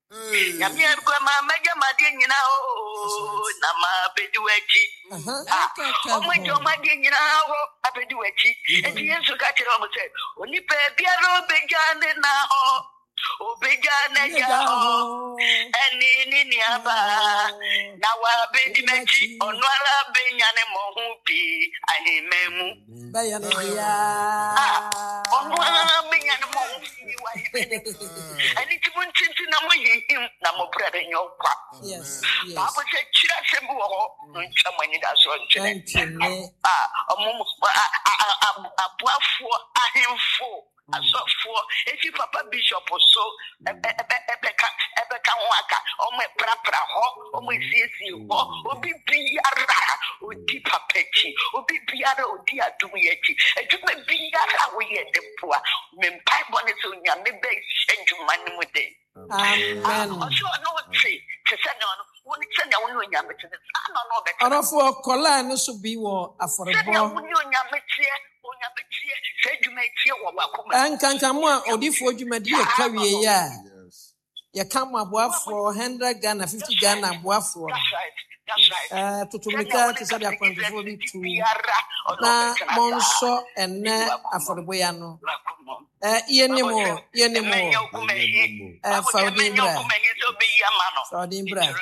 Yamia Grandma Majama Dinina, Nama Beduechi. Oh, my John Madina, Abeduechi. And he has to catch it almost said, only Piero began now. Obejana yao eni ni aba na wa bedi mechi onwala benyane mohupi ahimemu bayana ya onwala benyane mohupi wa ahimemu ani tibuntinti na mohihim na mobrade nyokwa yes babo se chira sembu ho nchamani da so nchene abuafo ahemfo asofo efi papa bishop so ebeka waka o me prapra ho o me sisi ho obi biara odi papachi obi biara odi adum yechi eduma biara wo ye depoa me mpai bone so nya me be eduma ni mu de amen o so no ti se no woni se na woni nya me ti no be arofo kola no so bi wo aforebo woni nya me ti Enkankamu a odifo dwumadi e kawie ya. Ya kam aboafo 100 Ghana 50 Ghana aboafo. That's right. Tutumika tisabia kwandifo bi tu. Na monso enne aforebo ya no. Yenemo Faudimbra.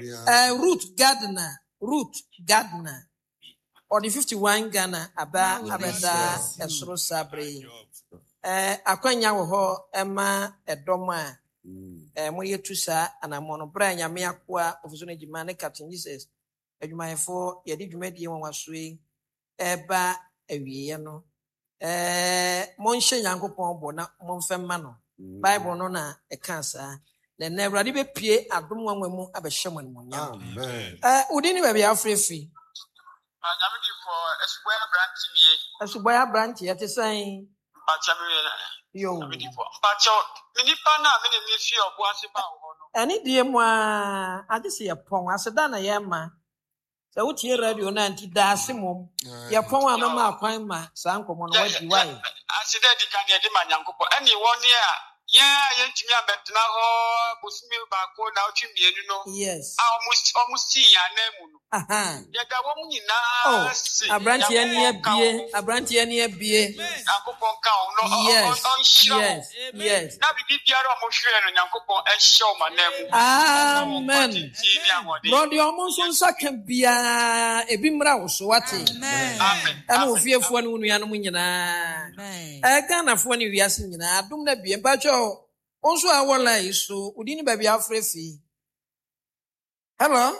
Root Gardner. Or the 51 Ghana abeda esoro sabre akwanya wo ho ema edoma moye tusa anamono bra nyame akoa ofuso na jima ne Captain Jesus adwumayefo yedi dwumadie won wasoe eba awiye no monhye Nyankopɔn bo na monfemma no Bible no na ekansa na Awurade be pie adom wanwa mu abehye mo nyam amen udini ba bia afrefi Nyamidi for Esboya branch yete san yo Nyamidi for Pacho minipa na me ne fi oboase ba ho no ani die mu a ade se yepon aseda na ye ma se wotie radio na anti da ase mom yepon a mama akwan ma san komo no wadi wai aseda di kan ye de ma Nyankopɔ ani woni a yentimi abetena ho bosimi ba ko na otwimienu no yes almost ya na mu no ya da wo mu nyina se abranti ani abie Nyankopɔ ka no yes na bibi biara mo hwere no Nyankopɔ ehye o ma na mu amen Lord your monso nsaka bia ebi mra wo so wate amen ana ofiefo ne wonu yanom nyina amen Ghana fo ne wiase nyina adom na bie mpacho onso awola iso udini ba bia afrefi hello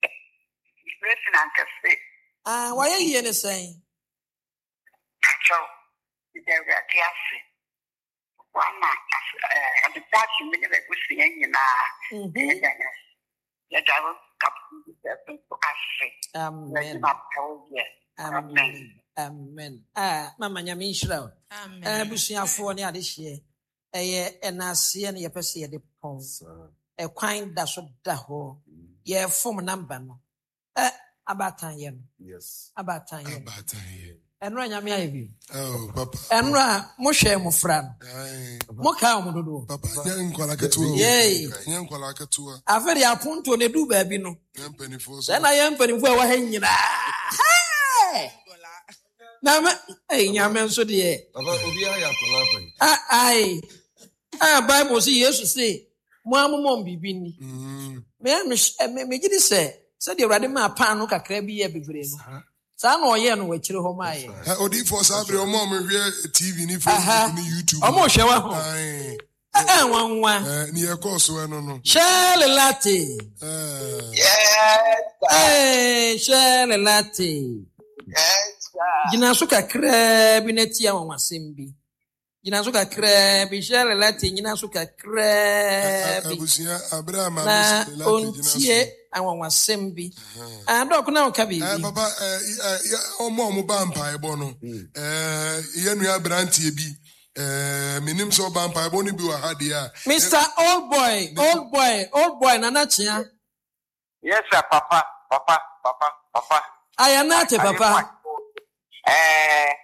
why here ne say Ciao. There we are classy. Wana the passion me never go see na. Ya dawo kapu the amen amen mama nyame nhyira amen busuafo ne ade hye eye enase ne yepese ye de pon kwan da so da ho ye form number no abatan ye yes abatan ye enra nyame aye bi papa enra mo hwe mo fra mo ka mo dodo papa nyankwala ketua nyankwala ketua aferi apunto ne du ba bi no yempanifo so na yempanifo a wa ha nyina na me nyame nso de papa obi a yakola pan Bible say Jesus say mo amomom bibi ni me gidi say de Awurade ma pan no kakra bi ye bebre no sa na oye no wachire ho ma ye odi for sabre o mo hwe TV ni Facebook ni YouTube o mo hwe wa ho wanwa ni e course we no shele latte shele latte gina so kakra bi na tia wanwasem bi gina so kakra bi shele latte gina so kakra bi abusia Abraham na ontie anwanwasem bi adok na o ka bi papa omo ba mpa ebo no ye nua brantie bi minim so ba mpa ebo no bi wa ha dia Mr. Old boy nana chia yes sir papa ayanate papa